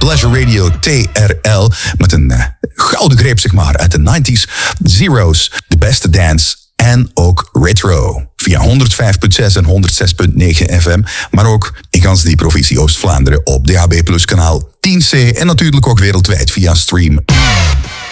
Pleasure Radio TRL. Met een gouden greep, zeg maar, uit de 90s. Zeros, de beste dance en ook retro. Via 105.6 en 106.9 FM. Maar ook in gans die provincie Oost-Vlaanderen op DHB Plus kanaal 10C. En natuurlijk ook wereldwijd via stream.